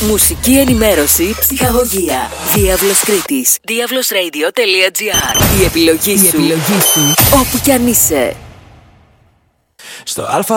Μουσική ενημέρωση, ψυχαγωγία. Διάβλος Κρήτης. Diablosradio.gr. Η επιλογή σου. Όπου κι αν είσαι. Στο